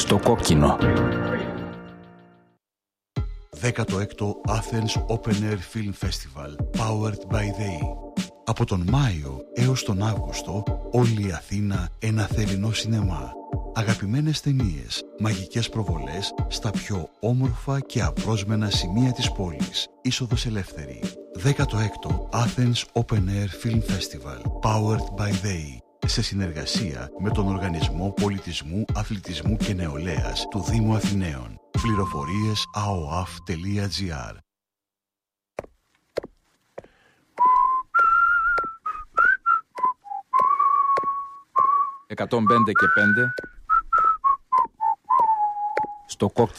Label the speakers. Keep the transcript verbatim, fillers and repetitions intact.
Speaker 1: Στο κόκκινο.
Speaker 2: δέκατο έκτο Athens Open Air Film Festival Powered by They. Από τον Μάιο έως τον Αύγουστο όλη η Αθήνα ένα θερινό σινεμά. Αγαπημένες ταινίες, μαγικές προβολές στα πιο όμορφα και απρόσμενα σημεία της πόλης. Είσοδος ελεύθερη. δέκατο έκτο Athens Open Air Film Festival Powered by They. Σε συνεργασία με τον Οργανισμό Πολιτισμού, Αθλητισμού και Νεολαίας του Δήμου Αθηναίων. Πληροφορίες a o a f τελεία g r.
Speaker 1: εκατόν πέντε και πέντε στο κόκκινο.